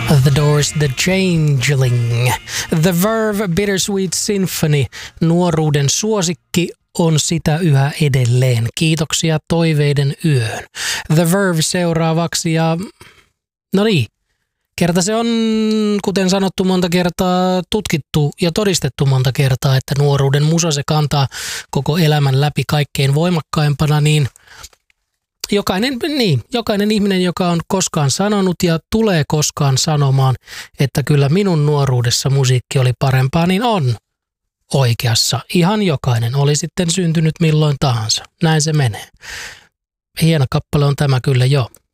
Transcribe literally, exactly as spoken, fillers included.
The Doors, The Changeling. The Verve, Bittersweet Symphony. Nuoruuden suosikki on sitä yhä edelleen. Kiitoksia toiveiden yöön. The Verve seuraavaksi ja no niin. Kerta se on, kuten sanottu monta kertaa, tutkittu ja todistettu monta kertaa, että nuoruuden musa se kantaa koko elämän läpi kaikkein voimakkaimpana, niin jokainen, niin jokainen ihminen, joka on koskaan sanonut ja tulee koskaan sanomaan, että kyllä minun nuoruudessa musiikki oli parempaa, niin on oikeassa. Ihan jokainen, oli sitten syntynyt milloin tahansa. Näin se menee. Hieno kappale on tämä kyllä jo.